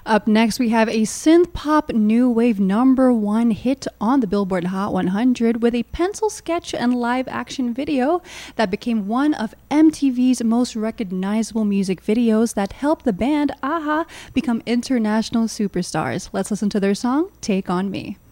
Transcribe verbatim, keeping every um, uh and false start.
Up next, we have a synth pop new wave number one hit on the Billboard Hot one hundred with a pencil sketch and live action video that became one of M T V's most recognizable music videos that helped the band a-ha become international superstars. Let's listen to their song, Take On Me.